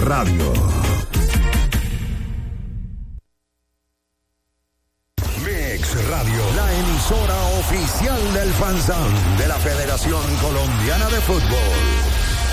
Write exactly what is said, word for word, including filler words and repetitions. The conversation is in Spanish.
Radio. Mix Radio, la emisora oficial del Fanzán de la Federación Colombiana de Fútbol.